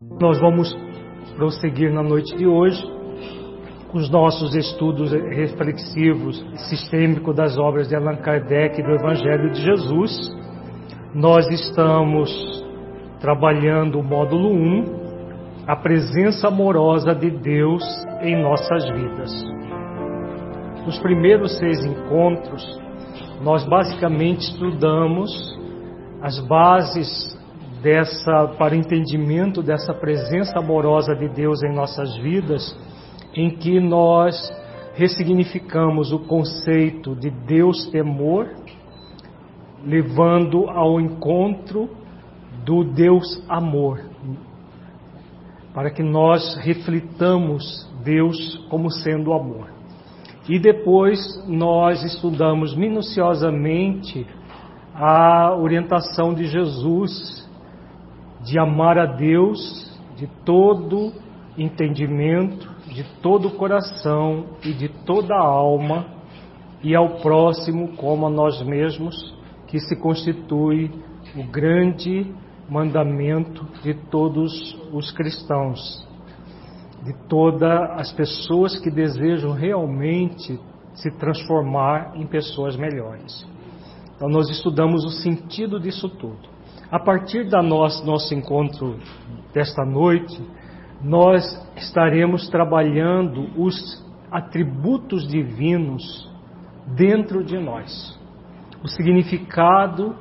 Nós vamos prosseguir na noite de hoje com os nossos estudos reflexivos e sistêmicos das obras de Allan Kardec e do Evangelho de Jesus. Nós estamos trabalhando o módulo 1, a presença amorosa de Deus em nossas vidas. Nos primeiros 6 encontros, nós basicamente estudamos as bases para o entendimento dessa presença amorosa de Deus em nossas vidas, em que nós ressignificamos o conceito de Deus temor, levando ao encontro do Deus amor, para que nós reflitamos Deus como sendo amor. E depois nós estudamos minuciosamente a orientação de Jesus de amar a Deus de todo entendimento, de todo coração e de toda alma, e ao próximo como a nós mesmos, que se constitui o grande mandamento de todos os cristãos, de todas as pessoas que desejam realmente se transformar em pessoas melhores. Então nós estudamos o sentido disso tudo. A partir do nosso encontro desta noite, nós estaremos trabalhando os atributos divinos dentro de nós. O significado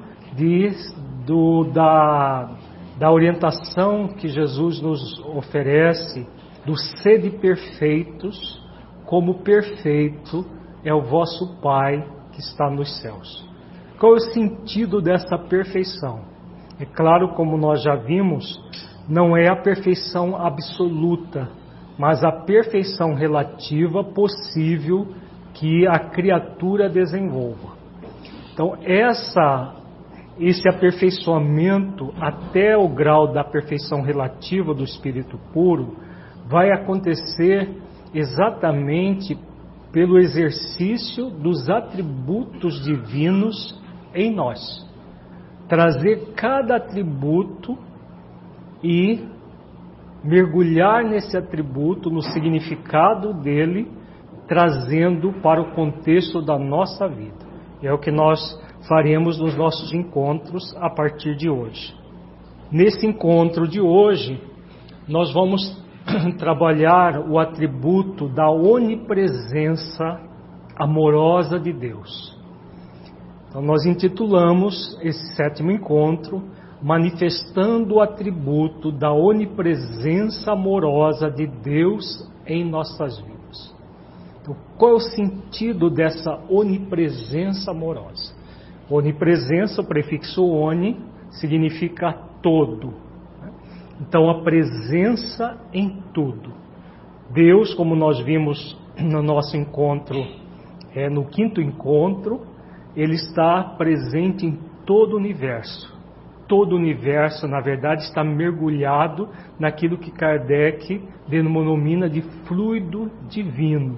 da orientação que Jesus nos oferece do sede perfeitos, como perfeito é o vosso Pai que está nos céus. Qual é o sentido dessa perfeição? É claro, como nós já vimos, não é a perfeição absoluta, mas a perfeição relativa possível que a criatura desenvolva. Então, esse aperfeiçoamento até o grau da perfeição relativa do Espírito puro vai acontecer exatamente pelo exercício dos atributos divinos em nós. Trazer cada atributo e mergulhar nesse atributo, no significado dele, trazendo para o contexto da nossa vida. É o que nós faremos nos nossos encontros a partir de hoje. Nesse encontro de hoje, nós vamos trabalhar o atributo da onipresença amorosa de Deus. Então nós intitulamos esse 7º encontro manifestando o atributo da onipresença amorosa de Deus em nossas vidas. Então, qual é o sentido dessa onipresença amorosa? Onipresença, o prefixo oni, significa todo. Então, a presença em tudo. Deus, como nós vimos no nosso encontro, no 5º encontro, Ele está presente em todo o universo. Todo o universo, na verdade, está mergulhado naquilo que Kardec denomina de fluido divino.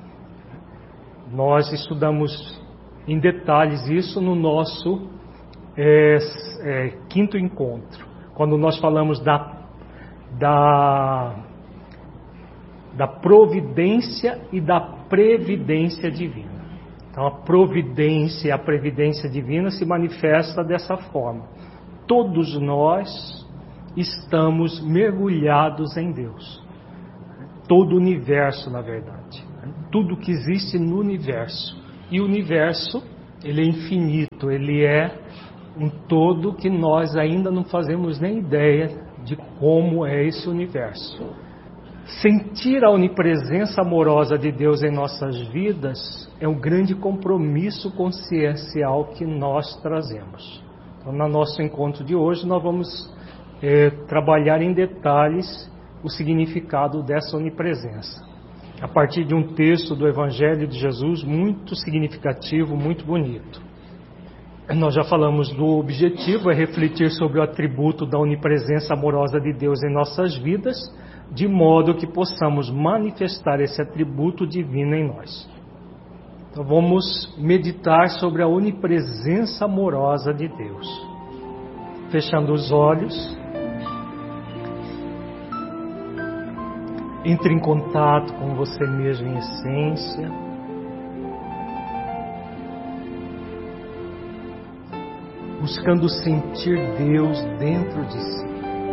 Nós estudamos em detalhes isso no nosso 5º encontro, quando nós falamos da providência e da previdência divina. Então a providência e a previdência divina se manifesta dessa forma. Todos nós estamos mergulhados em Deus. Todo o universo, na verdade. Tudo que existe no universo. E o universo, ele é infinito, ele é um todo que nós ainda não fazemos nem ideia de como é esse universo. Sentir a onipresença amorosa de Deus em nossas vidas é um grande compromisso consciencial que nós trazemos. Então, no nosso encontro de hoje, nós vamos trabalhar em detalhes o significado dessa onipresença, a partir de um texto do Evangelho de Jesus muito significativo, muito bonito. Nós já falamos do objetivo, é refletir sobre o atributo da onipresença amorosa de Deus em nossas vidas, de modo que possamos manifestar esse atributo divino em nós. Então vamos meditar sobre a onipresença amorosa de Deus. Fechando os olhos Entre em contato com você mesmo em essência. Buscando sentir Deus dentro de si.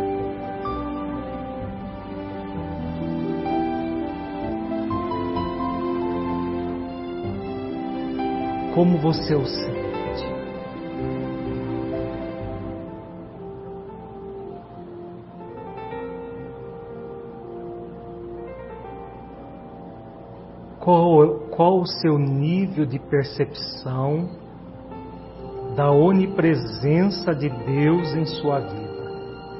Como você o sente? Qual o seu nível de percepção da onipresença de Deus em sua vida?